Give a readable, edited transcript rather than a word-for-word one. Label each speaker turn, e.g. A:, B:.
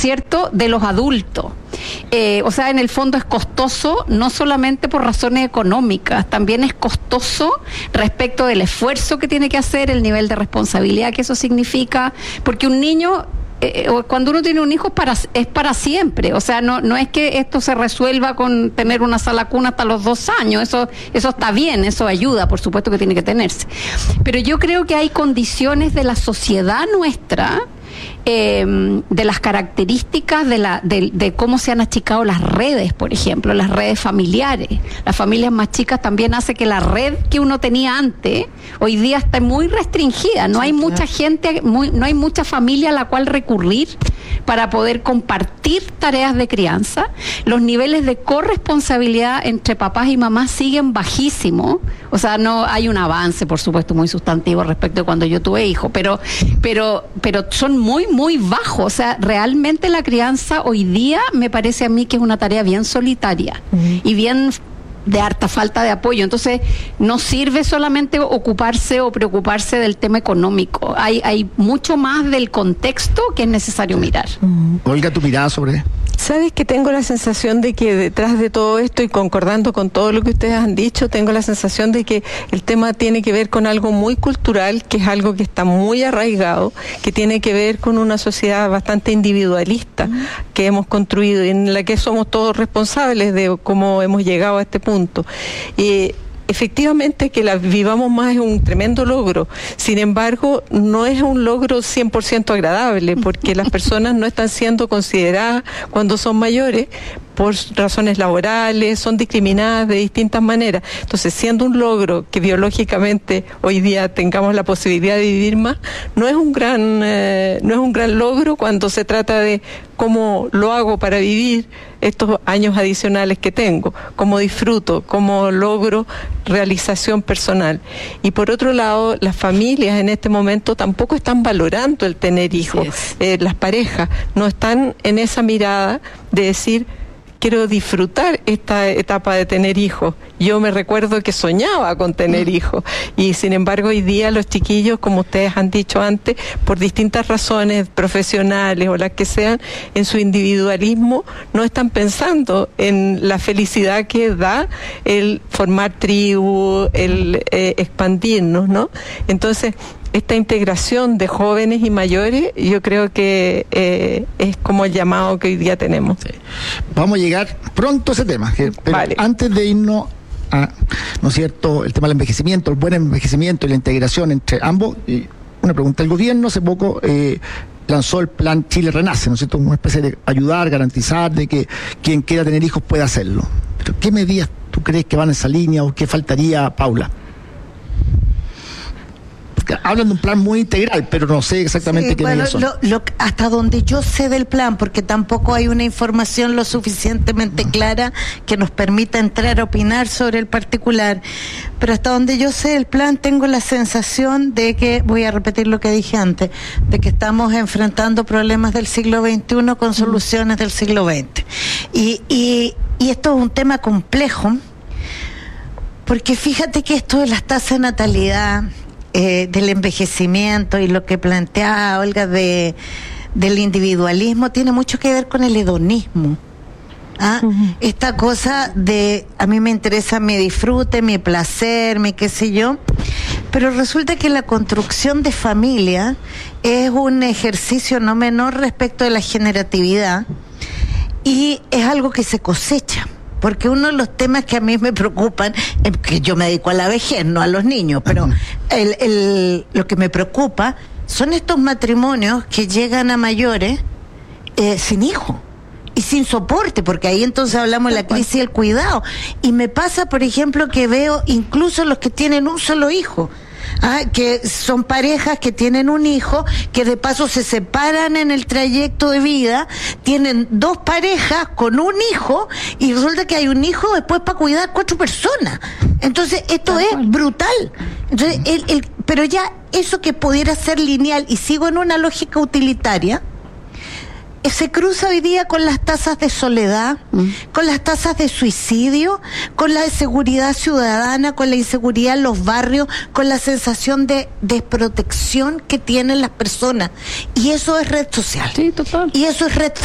A: cierto?, de los adultos. O sea, en el fondo es costoso, no solamente por razones económicas, también es costoso respecto del esfuerzo que tiene que hacer, el nivel de responsabilidad que eso significa, porque un niño, cuando uno tiene un hijo es para siempre. O sea, no es que esto se resuelva con tener una sala cuna hasta los 2 años, eso está bien, eso ayuda, por supuesto que tiene que tenerse. Pero yo creo que hay condiciones de la sociedad nuestra, de las características de cómo se han achicado las redes, por ejemplo, las redes familiares. Las familias más chicas también hace que la red que uno tenía antes, hoy día está muy restringida. No hay mucha gente, no hay mucha familia a la cual recurrir para poder compartir tareas de crianza. Los niveles de corresponsabilidad entre papás y mamás siguen bajísimos. O sea, no hay un avance, por supuesto, muy sustantivo respecto de cuando yo tuve hijos, pero son muy bajos. O sea, realmente la crianza hoy día me parece a mí que es una tarea bien solitaria y bien de harta falta de apoyo. Entonces, no sirve solamente ocuparse o preocuparse del tema económico. Hay mucho más del contexto que es necesario mirar.
B: Olga, tu mirada sobre...
C: ¿Sabes que tengo la sensación de que detrás de todo esto, y concordando con todo lo que ustedes han dicho, tengo la sensación de que el tema tiene que ver con algo muy cultural, que es algo que está muy arraigado, que tiene que ver con una sociedad bastante individualista que hemos construido y en la que somos todos responsables de cómo hemos llegado a este punto. Efectivamente, que la vivamos más es un tremendo logro. Sin embargo, no es un logro 100% agradable, porque las personas no están siendo consideradas cuando son mayores por razones laborales, son discriminadas de distintas maneras. Entonces, siendo un logro que biológicamente hoy día tengamos la posibilidad de vivir más, no es un gran logro cuando se trata de cómo lo hago para vivir estos años adicionales que tengo, cómo disfruto, cómo logro realización personal. Y por otro lado, las familias en este momento tampoco están valorando el tener hijos. Las parejas no están en esa mirada de decir, quiero disfrutar esta etapa de tener hijos. Yo me recuerdo que soñaba con tener hijos y sin embargo hoy día los chiquillos, como ustedes han dicho antes, por distintas razones profesionales o las que sean, en su individualismo no están pensando en la felicidad que da el formar tribu, el expandirnos, ¿no? Entonces, esta integración de jóvenes y mayores, yo creo que es como el llamado que hoy día tenemos.
B: Sí. Vamos a llegar pronto a ese tema, pero vale. Antes de irnos a, ¿no es cierto?, el tema del envejecimiento, el buen envejecimiento y la integración entre ambos, una pregunta. El gobierno hace poco lanzó el plan Chile Renace, ¿no es cierto?, una especie de ayudar, garantizar de que quien quiera tener hijos pueda hacerlo. Pero ¿qué medidas tú crees que van en esa línea o qué faltaría, Paula? Hablan de un plan muy integral, pero no sé exactamente qué medidas son.
D: Hasta donde yo sé del plan, porque tampoco hay una información lo suficientemente clara que nos permita entrar a opinar sobre el particular, pero hasta donde yo sé del plan tengo la sensación de que, voy a repetir lo que dije antes, de que estamos enfrentando problemas del siglo XXI con soluciones del siglo XX. Y esto es un tema complejo, porque fíjate que esto de las tasas de natalidad, del envejecimiento y lo que plantea Olga del individualismo tiene mucho que ver con el hedonismo. Esta cosa de a mí me interesa mi disfrute, mi placer, mi qué sé yo, pero resulta que la construcción de familia es un ejercicio no menor respecto de la generatividad y es algo que se cosecha. Porque uno de los temas que a mí me preocupan, que yo me dedico a la vejez, no a los niños, pero lo que me preocupa son estos matrimonios que llegan a mayores sin hijos y sin soporte, porque ahí entonces hablamos de la crisis del cuidado. Y me pasa, por ejemplo, que veo incluso los que tienen un solo hijo, que son parejas que tienen un hijo, que de paso se separan en el trayecto de vida, tienen 2 parejas con un hijo y resulta que hay un hijo después para cuidar 4 personas. Entonces esto es brutal. Entonces, pero ya eso que pudiera ser lineal, y sigo en una lógica utilitaria, se cruza hoy día con las tasas de soledad, con las tasas de suicidio, con la inseguridad ciudadana, con la inseguridad en los barrios, con la sensación de desprotección que tienen las personas. Y eso es red social.
A: Sí, total.
D: Y eso es red